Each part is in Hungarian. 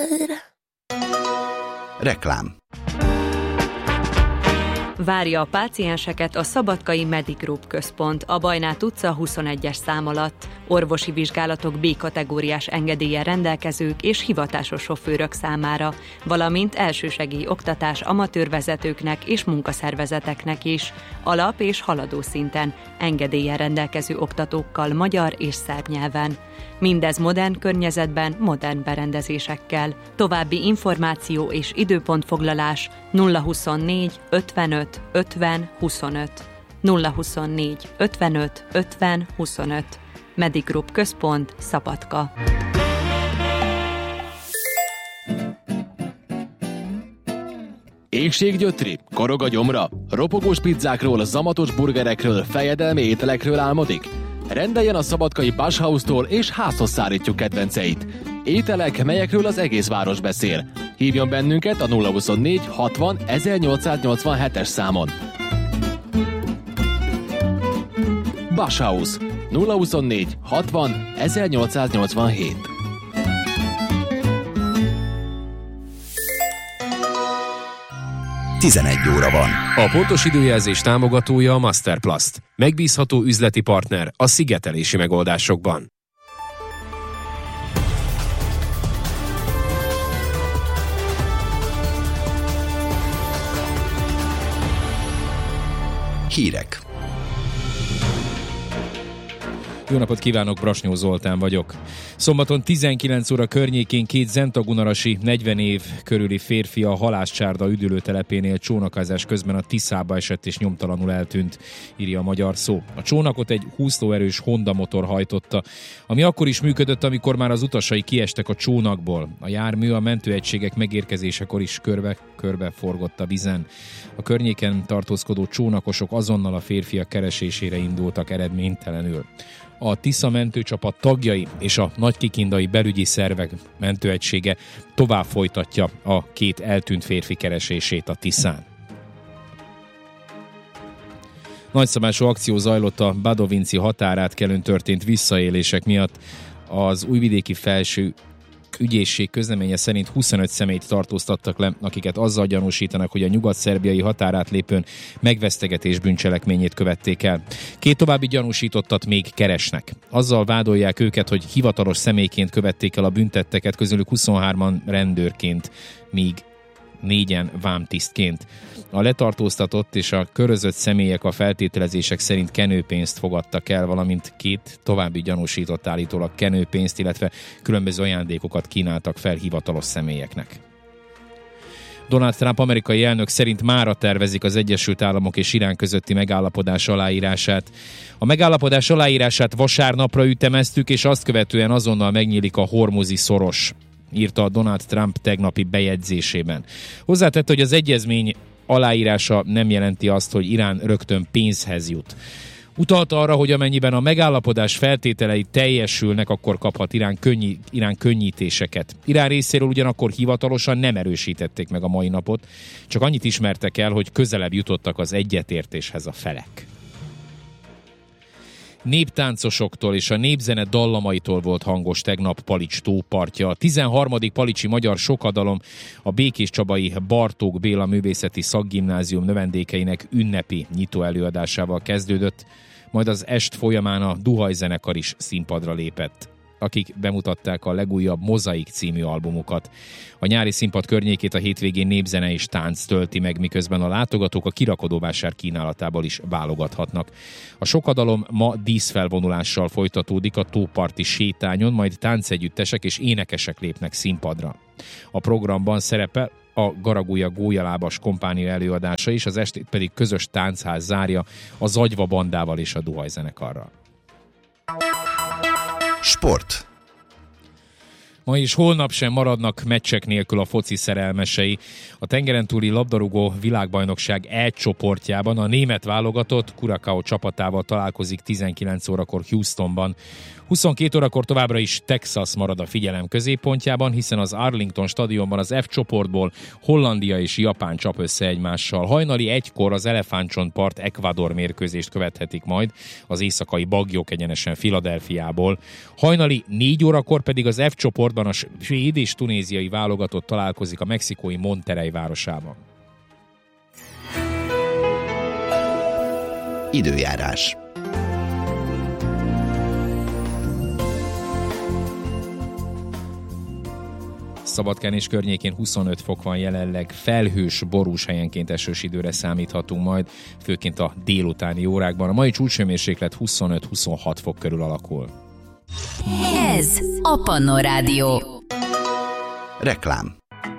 Reklám. Várja a pácienseket a Szabadkai Medigroup központ, a Bajnát utca 21-es szám alatt. Orvosi vizsgálatok B-kategóriás engedéllyel rendelkezők és hivatásos sofőrök számára, valamint elsősegély oktatás amatőrvezetőknek és munkaszervezeteknek is, alap- és haladó szinten, engedéllyel rendelkező oktatókkal magyar és szerb nyelven. Mindez modern környezetben, modern berendezésekkel. További információ és időpontfoglalás 024 55 50 25. 024 55 50 25. Medigroup központ, Szabadka. Éhséggyötri, korog a gyomra, ropogós pizzákról, zamatos burgerekről, fejedelmi ételekről álmodik? Rendeljen a szabadkai Bashhouse-tól és házhoz szállítjuk kedvenceit. Ételek, melyekről az egész város beszél. Hívjon bennünket a 024 60 1887-es számon. Bashhouse 024 60 1887. Óra van. A pontos időjelzés támogatója a Masterplast. Megbízható üzleti partner a szigetelési megoldásokban. Hírek. Jó napot kívánok, Brasnyó Zoltán vagyok. Szombaton 19 óra környékén két zentagunarasi 40 év körüli férfi a Halászcsárda üdülőtelepénél csónakázás közben a Tiszába esett és nyomtalanul eltűnt, írja a Magyar Szó. A csónakot egy 20 lóerős Honda motor hajtotta, ami akkor is működött, amikor már az utasai kiestek a csónakból. A jármű a mentőegységek megérkezésekor is körbe forgott a vizen. A környéken tartózkodó csónakosok azonnal a férfiak keresésére indultak eredménytelenül. A Tisza mentőcsapat tagjai és a nagykikindai belügyi szervek mentőegysége tovább folytatja a két eltűnt férfi keresését a Tiszán. Nagyszabású akció zajlott a Badovinci határátkelőn történt visszaélések miatt. Az újvidéki felső ügyészség közleménye szerint 25 személyt tartóztattak le, akiket azzal gyanúsítanak, hogy a nyugat-szerbiai határátlépőn megvesztegetés bűncselekményét követték el. Két további gyanúsítottat még keresnek. Azzal vádolják őket, hogy hivatalos személyként követték el a büntetteket, közülük 23-an rendőrként, míg 4-en vámtisztként. A letartóztatott és a körözött személyek a feltételezések szerint kenőpénzt fogadtak el, valamint két további gyanúsított állítólag kenőpénzt, illetve különböző ajándékokat kínáltak fel hivatalos személyeknek. Donald Trump amerikai elnök szerint mára tervezik az Egyesült Államok és Irán közötti megállapodás aláírását. A megállapodás aláírását vasárnapra ütemeztük, és azt követően azonnal megnyílik a hormuzi szoros, írta Donald Trump tegnapi bejegyzésében. Hozzátette, hogy az egyezmény aláírása nem jelenti azt, hogy Irán rögtön pénzhez jut. Utalta arra, hogy amennyiben a megállapodás feltételei teljesülnek, akkor kaphat Irán könnyítéseket. Irán részéről ugyanakkor hivatalosan nem erősítették meg a mai napot, csak annyit ismertek el, hogy közelebb jutottak az egyetértéshez a felek. Néptáncosoktól és a népzene dallamaitól volt hangos tegnap Palics tópartja. A 13. Palicsi Magyar Sokadalom a Békéscsabai Bartók Béla Művészeti Szakgimnázium növendékeinek ünnepi nyitó előadásával kezdődött, majd az est folyamán a Duhaj zenekar is színpadra lépett, akik bemutatták a legújabb Mozaik című albumukat. A nyári színpad környékét a hétvégén népzene és tánc tölti meg, miközben a látogatók a kirakodóvásár kínálatából is válogathatnak. A Sokadalom ma díszfelvonulással folytatódik a tóparti sétányon, majd táncegyüttesek és énekesek lépnek színpadra. A programban szerepel a Garagulja Gólyalábas kompánia előadása is, az estét pedig közös táncház zárja a Zagyva bandával és a Duhaj zenekarral. Sport. Ma és holnap sem maradnak meccsek nélkül a foci szerelmesei. A tengerentúli labdarúgó világbajnokság E csoportjában a német válogatott Curaçao csapatával találkozik 19 órakor Houstonban. 22 órakor továbbra is Texas marad a figyelem középpontjában, hiszen az Arlington stadionban az F csoportból Hollandia és Japán csap össze egymással. Hajnali 1-kor az Elefántcsontpart Ecuador mérkőzést követhetik majd az éjszakai baglyok egyenesen Philadelphiából. Hajnali 4 órakor pedig az F csoportban a svéd és tunéziai válogatott találkozik a mexikói Monterrey városában. Időjárás. Szabadkán és környékén 25 fok van jelenleg, felhős, borús, helyenként esős időre számíthatunk majd, főként a délutáni órákban. A mai csúcshőmérséklet 25-26 fok körül alakul. Ez a Pannon Rádió. Reklám.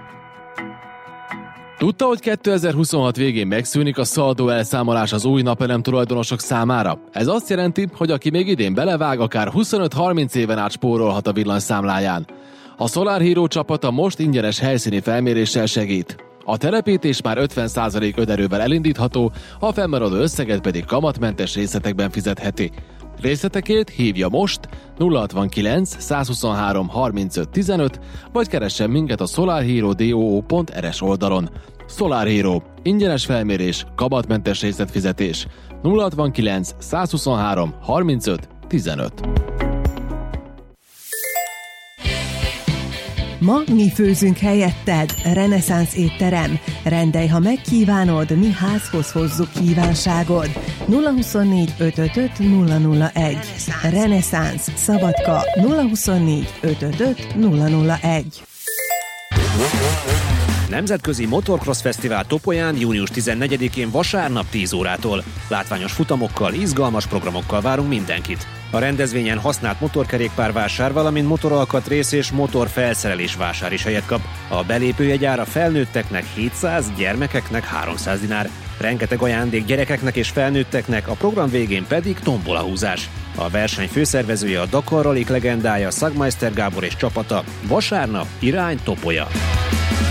Tudta, hogy 2026 végén megszűnik a szaldó elszámolás az új napelem tulajdonosok számára? Ez azt jelenti, hogy aki még idén belevág, akár 25-30 éven át spórolhat a villanyszámláján. A Solar Hero csapata most ingyenes helyszíni felméréssel segít. A telepítés már 50% önerővel elindítható, a fennmaradó összeget pedig kamatmentes részletekben fizetheti. Részletekért hívja most 069 123 35 15, vagy keressen minket a solarhero.do.rs oldalon. Solar Hero. Ingyenes felmérés, kamatmentes részletfizetés. 069 123 35 15. Ma mi főzünk helyetted, Reneszánsz étterem. Rendelj, ha megkívánod, mi házhoz hozzuk kívánságod. 024 555 001. Reneszánsz, Szabadka, 024 555 001. Nemzetközi Motorcross Fesztivál Topolyán június 14-én vasárnap 10 órától. Látványos futamokkal, izgalmas programokkal várunk mindenkit. A rendezvényen használt motorkerékpárvásár, valamint motoralkatrész és motorfelszerelés vásár is helyet kap. A belépőjegy ára felnőtteknek 700, gyermekeknek 300 dinár. Rengeteg ajándék gyerekeknek és felnőtteknek, a program végén pedig tombolahúzás. A verseny főszervezője a Dakar Ralik legendája Szagmeister Gábor és csapata. Vasárnap irány Topolya.